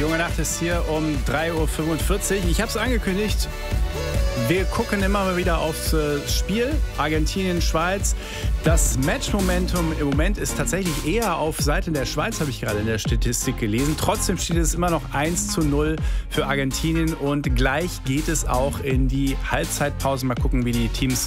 junge Nacht ist hier um 3:45 Uhr. Ich habe es angekündigt. Wir gucken immer mal wieder aufs Spiel Argentinien, Schweiz. Das Matchmomentum im Moment ist tatsächlich eher auf Seite der Schweiz, habe ich gerade in der Statistik gelesen. Trotzdem steht es immer noch 1:0 für Argentinien und gleich geht es auch in die Halbzeitpause. Mal gucken, wie die Teams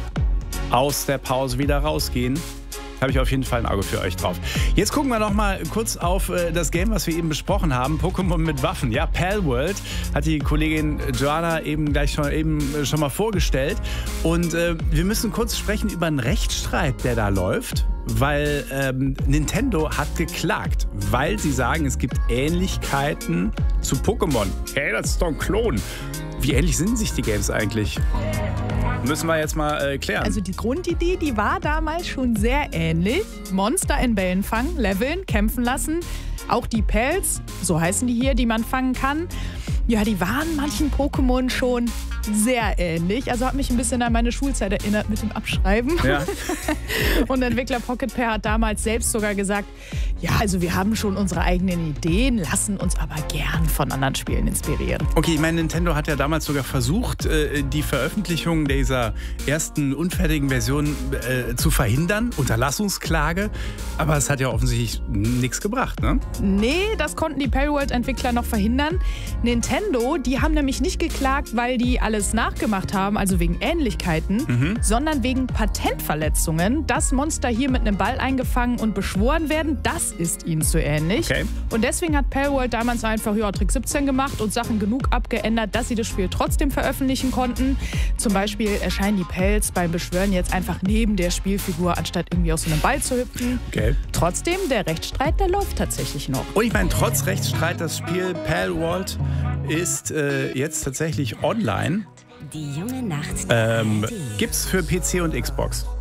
aus der Pause wieder rausgehen. Habe ich auf jeden Fall ein Auge für euch drauf. Jetzt gucken wir noch mal kurz auf das Game, was wir eben besprochen haben. Pokémon mit Waffen. Ja, Palworld hat die Kollegin Joanna schon mal vorgestellt. Und wir müssen kurz sprechen über einen Rechtsstreit, der da läuft. Weil Nintendo hat geklagt, weil sie sagen, es gibt Ähnlichkeiten zu Pokémon. Hey, das ist doch ein Klon. Wie ähnlich sind sich die Games eigentlich? Müssen wir jetzt mal klären. Also die Grundidee, die war damals schon sehr ähnlich. Monster in Bällen fangen, leveln, kämpfen lassen. Auch die Pelz, so heißen die hier, die man fangen kann. Ja, die waren manchen Pokémon schon sehr ähnlich. Also hat mich ein bisschen an meine Schulzeit erinnert mit dem Abschreiben. Ja. Und Entwickler Pocket Pair hat damals selbst sogar gesagt, ja, also wir haben schon unsere eigenen Ideen, lassen uns aber gern von anderen Spielen inspirieren. Okay, ich meine, Nintendo hat ja damals sogar versucht, die Veröffentlichung dieser ersten unfertigen Version zu verhindern, Unterlassungsklage. Aber es hat ja offensichtlich nichts gebracht, ne? Nee, das konnten die Palworld-Entwickler noch verhindern. Nintendo, die haben nämlich nicht geklagt, weil die alles nachgemacht haben, also wegen Ähnlichkeiten, sondern wegen Patentverletzungen. Dass Monster hier mit einem Ball eingefangen und beschworen werden, das ist ihnen zu ähnlich. Okay. Und deswegen hat Palworld damals einfach Trick 17 gemacht und Sachen genug abgeändert, dass sie das Spiel trotzdem veröffentlichen konnten. Zum Beispiel erscheinen die Pelz beim Beschwören jetzt einfach neben der Spielfigur, anstatt irgendwie aus so einem Ball zu hüpfen. Okay. Trotzdem, der Rechtsstreit, der läuft tatsächlich noch. Und ich meine, trotz Rechtsstreit, das Spiel Palworld ist jetzt tatsächlich online. Die junge Nacht. Gibt's für PC und Xbox.